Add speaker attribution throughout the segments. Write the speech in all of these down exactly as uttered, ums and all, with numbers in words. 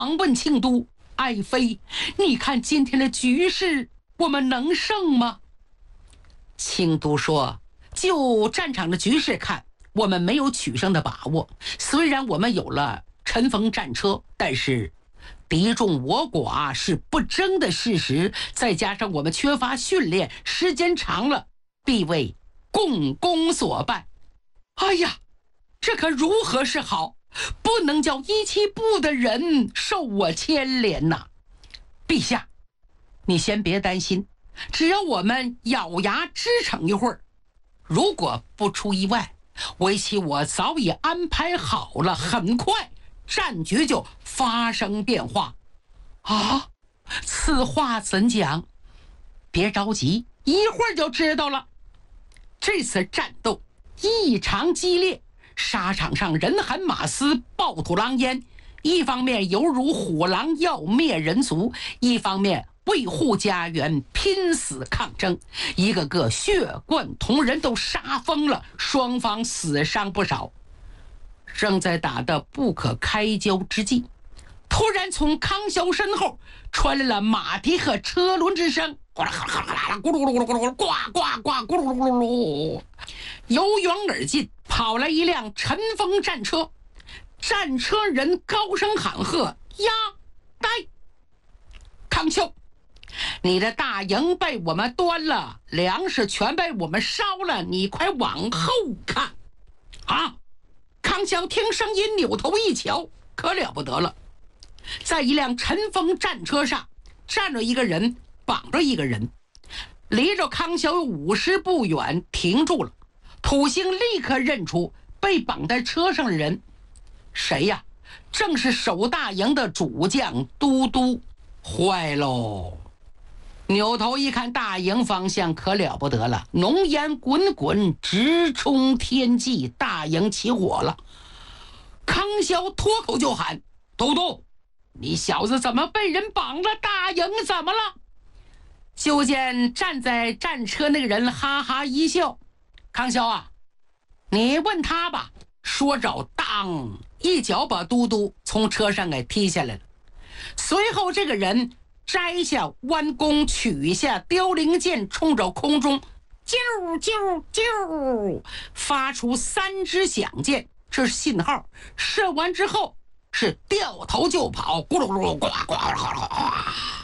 Speaker 1: 忙问庆都：“爱妃，你看今天的局势，我们能胜吗？”庆都说：“就战场的局势看，我们没有取胜的把握。虽然我们有了尘封战车，但是敌众我寡是不争的事实，再加上我们缺乏训练，时间长了必为共攻所败。哎呀，这可如何是好？不能叫一七部的人受我牵连呐！陛下，你先别担心，只要我们咬牙支撑一会儿，如果不出意外，为期我早已安排好了，很快战局就发生变化。”啊，此话怎讲？别着急，一会儿就知道了。这次战斗异常激烈，沙场上人喊马嘶，暴吐狼烟，一方面犹如虎狼要灭人族，一方面维护家园，拼死抗争，一个个血贯同人都杀疯了，双方死伤不少。正在打得不可开交之际，突然从康萧身后传来了马蹄和车轮之声，咕噜咕噜咕噜咕噜呱呱呱咕噜咕噜噜，由远而近跑来一辆尘封战车，战车人高声喊喝：“呀，呆！康萧，你的大营被我们端了，粮食全被我们烧了，你快往后看！”啊！康萧听声音扭头一瞧，可了不得了，在一辆尘封战车上站着一个人，绑着一个人，离着康萧有五十步远停住了。土星立刻认出被绑在车上的人，谁呀？正是守大营的主将都督。坏喽！扭头一看，大营方向可了不得了，浓烟滚滚，直冲天际，大营起火了。康萧脱口就喊：“都督，你小子怎么被人绑了？大营怎么了？”就见站在战车那个人哈哈一笑：“康萧啊，你问他吧。”说着，当一脚把都督从车上给踢下来了。随后这个人摘下弯弓，取下凋零箭，冲着空中啾啾啾发出三支响箭，这是信号。射完之后是掉头就跑，咕噜噜呱呱呱，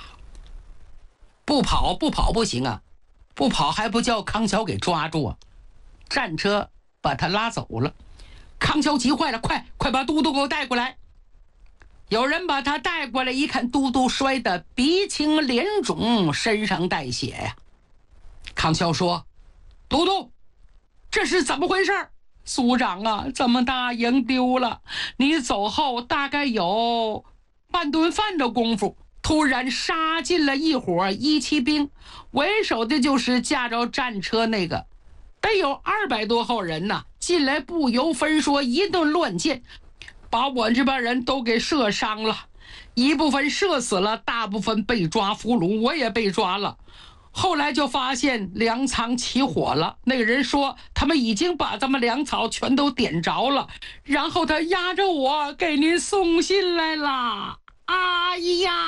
Speaker 1: 不跑不跑不行啊，不跑还不叫康萧给抓住啊！战车把他拉走了。康萧急坏了，快快把都督给我带过来！有人把他带过来，一看都督摔得鼻青脸肿，身上带血呀。康萧说：“都督，这是怎么回事？”苏长啊，咱们大营丢了，你走后大概有半顿饭的功夫，突然杀进了一伙一骑兵，为首的就是驾着战车那个，得有二百多号人呐，进来不由分说，一顿乱箭，把我这帮人都给射伤了，一部分射死了，大部分被抓俘虏，我也被抓了。后来就发现粮仓起火了，那个人说他们已经把咱们粮草全都点着了，然后他押着我给您送信来了。哎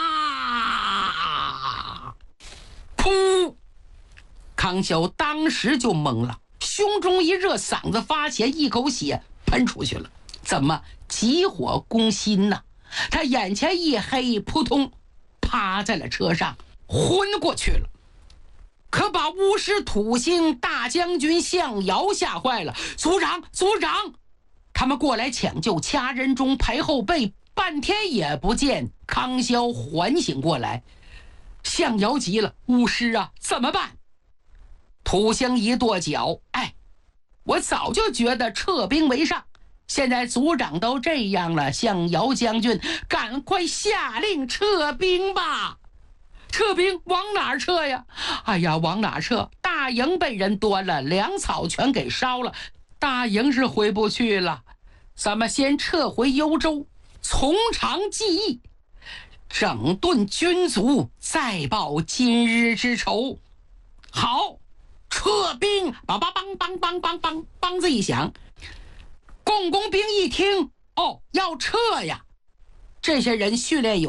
Speaker 1: 呀！噗！康萧当时就懵了，胸中一热，嗓子发咸，一口血喷出去了。怎么急火攻心呢？他眼前一黑，扑通趴在了车上，昏过去了。可把巫师土星大将军项尧吓坏了，族长族长，他们过来抢救，掐人中排后背，半天也不见康萧缓醒过来。项尧急了：“巫师啊，怎么办？”土星一跺脚：“哎，我早就觉得撤兵为上，现在族长都这样了，项尧将军，赶快下令撤兵吧。”撤兵往哪儿撤呀？哎呀，往哪儿撤？大营被人端了，粮草全给烧了，大营是回不去了。咱们先撤回幽州，从长计议，整顿军卒，再报今日之仇。好，撤兵！梆梆梆梆梆梆梆，梆子一响，共工兵一听，哦，要撤呀！ 这些人训练有